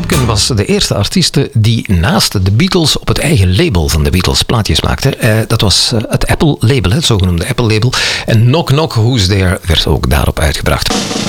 Dokken was de eerste artieste die naast de Beatles op het eigen label van de Beatles plaatjes maakte. Dat was het Apple-label, het zogenoemde Apple-label. En Knock Knock Who's There werd ook daarop uitgebracht.